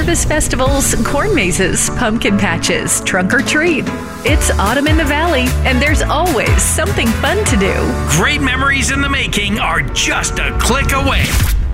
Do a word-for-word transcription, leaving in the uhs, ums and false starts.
harvest festivals, corn mazes, pumpkin patches, trunk or treat. It's autumn in the valley, and there's always something fun to do. Great memories in the making are just a click away.